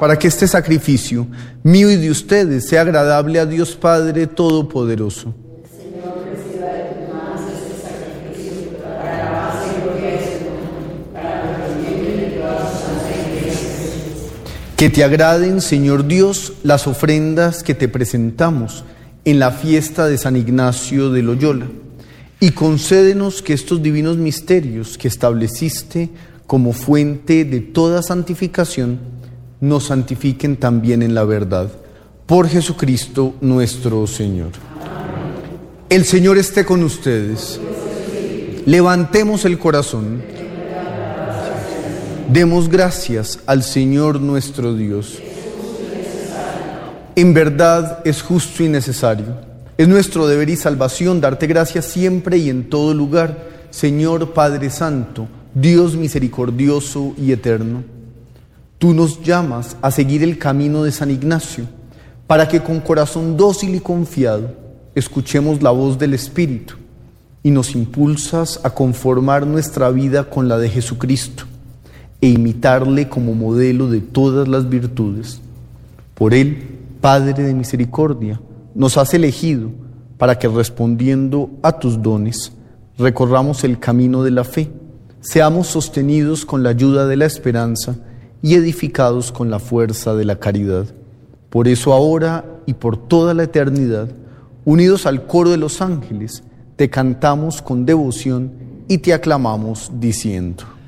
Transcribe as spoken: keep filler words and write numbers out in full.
para que este sacrificio mío y de ustedes sea agradable a Dios Padre Todopoderoso. Señor, reciba de tus manos este sacrificio para la alabanza y gloria de su nombre, para el conocimiento de toda su santa iglesia. Que te agraden, Señor Dios, las ofrendas que te presentamos en la fiesta de San Ignacio de Loyola, y concédenos que estos divinos misterios que estableciste como fuente de toda santificación nos santifiquen también en la verdad. Por Jesucristo nuestro Señor. Amén. El Señor esté con ustedes. Levantemos el corazón. Demos gracias al Señor nuestro Dios. En verdad es justo y necesario. Es nuestro deber y salvación darte gracias siempre y en todo lugar, Señor Padre Santo, Dios misericordioso y eterno. Tú nos llamas a seguir el camino de San Ignacio, para que con corazón dócil y confiado escuchemos la voz del Espíritu y nos impulsas a conformar nuestra vida con la de Jesucristo e imitarle como modelo de todas las virtudes. Por Él, Padre de misericordia, nos has elegido para que, respondiendo a tus dones, recorramos el camino de la fe, seamos sostenidos con la ayuda de la esperanza y edificados con la fuerza de la caridad. Por eso ahora y por toda la eternidad, unidos al coro de los ángeles, te cantamos con devoción y te aclamamos diciendo: